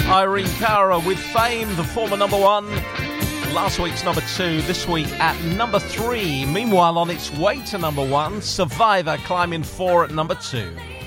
Irene Cara with Fame, the former number one. Last week's number two, this week at number three. Meanwhile, on its way to number one, Survivor climbing four at number two.